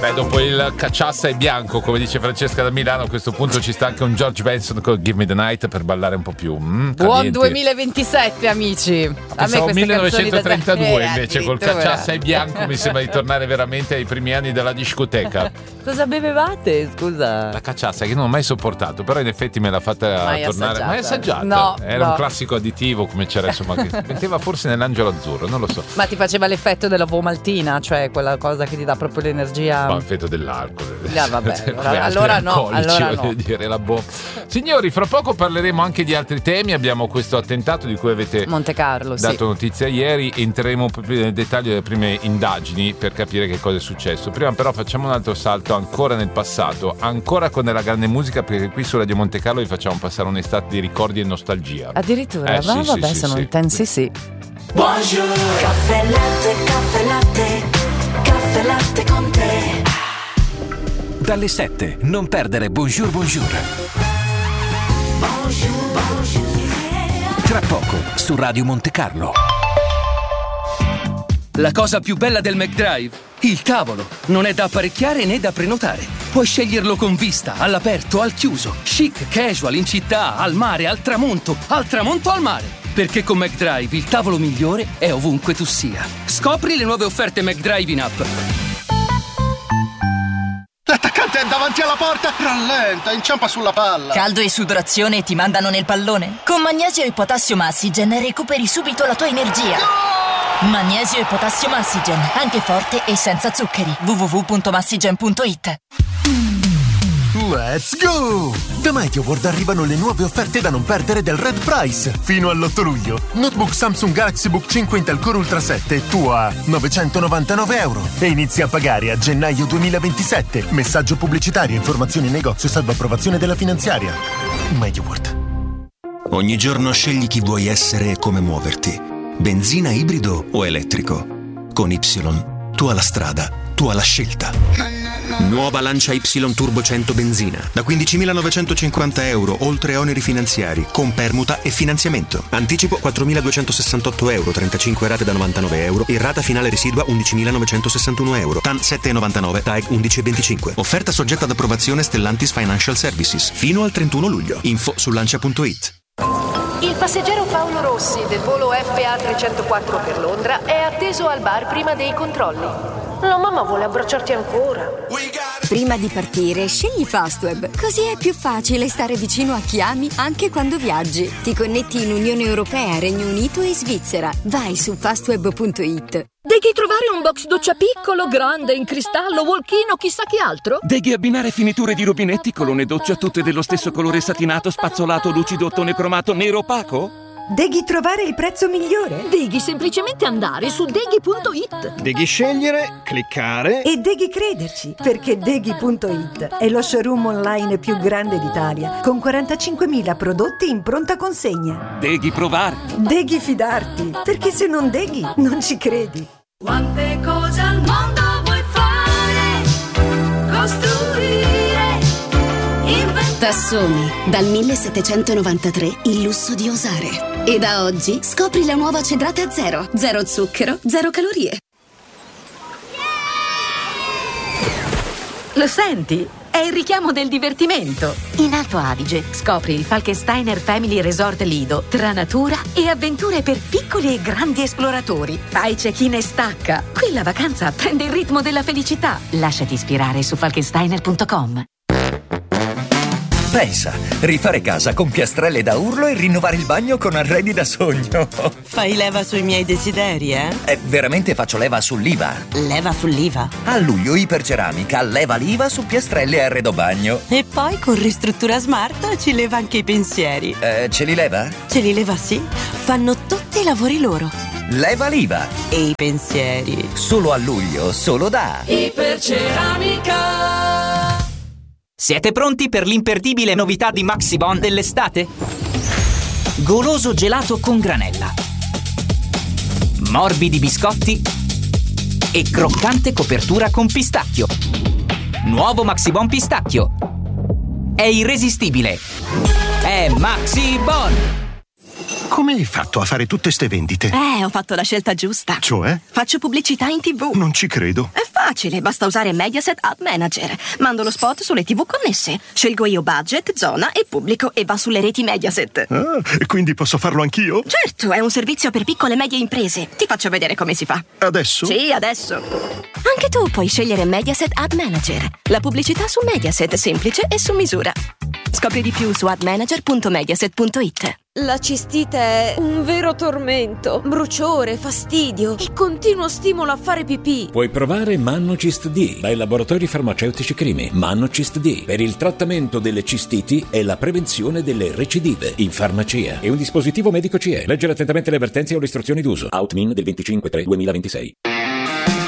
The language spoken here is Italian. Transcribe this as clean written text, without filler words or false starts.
Beh, dopo il cacciassa e bianco, come dice Francesca da Milano, a questo punto ci sta anche un George Benson con Give Me the Night per ballare un po' più. Buon 2027, amici. Pensavo 1932 invece col cacciassa e bianco mi sembra di tornare veramente ai primi anni della discoteca. Cosa bevevate? Scusa. La cacciassa che non ho mai sopportato, però in effetti me l'ha fatta tornare. Ma è assaggiata? No, era un classico additivo, come c'era, insomma, che metteva forse nell'angelo azzurro, non lo so. Ma ti faceva l'effetto della vomaltina, cioè quella cosa che ti dà proprio l'energia. Ma l'effetto dell'alcol. Vabbè, allora no, voglio dire, la Signori, fra poco parleremo anche di altri temi. Abbiamo questo attentato di cui avete Monte Carlo, dato notizia ieri. Entreremo proprio nel dettaglio delle prime indagini per capire che cosa è successo. Prima però facciamo un altro salto ancora nel passato, ancora con della grande musica, perché qui su Radio Monte Carlo vi facciamo passare un'estate di ricordi e nostalgia. Addirittura, sono intensi, sì. Buongiorno. Caffè latte, caffè latte, caffè latte con te. Dalle 7, non perdere Bonjour Bonjour. Bonjour, bonjour. Tra poco, su Radio Monte Carlo. La cosa più bella del McDrive? Il tavolo. Non è da apparecchiare né da prenotare. Puoi sceglierlo con vista, all'aperto, al chiuso. Chic, casual, in città, al mare, al tramonto al mare. Perché con McDrive il tavolo migliore è ovunque tu sia. Scopri le nuove offerte McDrive in app. L'attaccante è davanti alla porta, rallenta, inciampa sulla palla. Caldo e sudorazione ti mandano nel pallone? Con Magnesio e Potassio Massigen recuperi subito la tua energia. Magnesio e Potassio Massigen, anche forte e senza zuccheri. www.massigen.it. Let's go! Da MediaWorld arrivano le nuove offerte da non perdere del Red Price. Fino all'8 luglio. Notebook Samsung Galaxy Book 5 Intel Core Ultra 7 tu a €999 e inizi a pagare a gennaio 2027. Messaggio pubblicitario, informazioni in negozio, salvo approvazione della finanziaria. MediaWorld. Ogni giorno scegli chi vuoi essere e come muoverti. Benzina, ibrido o elettrico. Con Y, tu alla strada, tu alla scelta. Nuova Lancia Y Turbo 100 benzina da €15.950, oltre oneri finanziari, con permuta e finanziamento. Anticipo €4.268, 35 rate da €99 e rata finale residua €11.961. TAN 7,99, TAEG 11,25. Offerta soggetta ad approvazione Stellantis Financial Services fino al 31 luglio. Info su lancia.it. Il passeggero Paolo Rossi del volo FA 304 per Londra è atteso al bar prima dei controlli. La mamma vuole abbracciarti ancora. Prima di partire, scegli Fastweb, così è più facile stare vicino a chi ami anche quando viaggi. Ti connetti in Unione Europea, Regno Unito e Svizzera. Vai su fastweb.it. Devi trovare un box doccia piccolo, grande, in cristallo, walk-in o chissà che altro? Devi abbinare finiture di rubinetti, colonne doccia tutte dello stesso colore satinato, spazzolato, lucido, ottone cromato, nero opaco? Devi trovare il prezzo migliore? Devi semplicemente andare su Deghi.it. Devi scegliere, cliccare e devi crederci, perché Deghi.it è lo showroom online più grande d'Italia, con 45.000 prodotti in pronta consegna. Devi provare. Devi fidarti, perché se non deghi, non ci credi. Quante cose al mondo vuoi fare? Costruire, inventare. Tassoni, dal 1793 il lusso di osare. E da oggi scopri la nuova cedrata zero. Zero zucchero, zero calorie. Lo senti? È il richiamo del divertimento. In Alto Adige scopri il Falkensteiner Family Resort Lido tra natura e avventure per piccoli e grandi esploratori. Fai check-in e stacca. Qui la vacanza prende il ritmo della felicità. Lasciati ispirare su falkensteiner.com. Pensa, rifare casa con piastrelle da urlo e rinnovare il bagno con arredi da sogno. Fai leva sui miei desideri, eh? Veramente faccio leva sull'IVA. Leva sull'IVA? A luglio Iperceramica leva l'IVA su piastrelle e arredo bagno. E poi con Ristruttura Smart ci leva anche i pensieri. Ce li leva? Ce li leva, sì. Fanno tutti i lavori loro. Leva l'IVA. E i pensieri. Solo a luglio, solo da Iperceramica. Siete pronti per l'imperdibile novità di Maxibon dell'estate? Goloso gelato con granella, morbidi biscotti e croccante copertura con pistacchio. Nuovo Maxibon pistacchio. È irresistibile. È Maxibon! Come hai fatto a fare tutte ste vendite? Ho fatto la scelta giusta. Cioè? Faccio pubblicità in TV. Non ci credo. È facile, basta usare Mediaset Ad Manager. Mando lo spot sulle TV connesse. Scelgo io budget, zona e pubblico e va sulle reti Mediaset. Ah, quindi posso farlo anch'io? Certo, è un servizio per piccole e medie imprese. Ti faccio vedere come si fa. Adesso? Sì, adesso. Anche tu puoi scegliere Mediaset Ad Manager. La pubblicità su Mediaset, semplice e su misura. Scopri di più su admanager.mediaset.it. La cistite è un vero tormento, bruciore, fastidio e continuo stimolo a fare pipì. Puoi provare Mannocist D dai laboratori farmaceutici Crimi. Mannocist D per il trattamento delle cistiti e la prevenzione delle recidive in farmacia. È un dispositivo medico CE. Leggere attentamente le avvertenze o le istruzioni d'uso. Outmin del 25/3/2026.